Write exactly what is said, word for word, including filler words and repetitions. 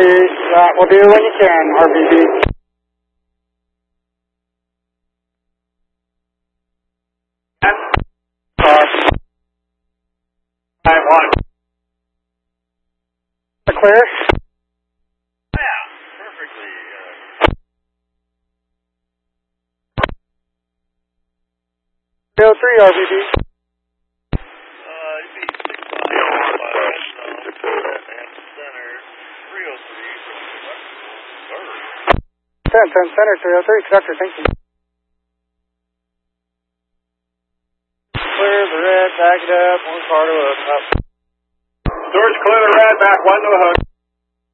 Copy. That will do when you can, R B B. Nine one. Clear? Yeah, perfectly. three oh three, R B B. Uh, it'd be six five and center, three oh three, ten, ten center, three oh three, conductor, thank you. Clear the red, back it up, one car to a up. George, clear the red, back one to a hook.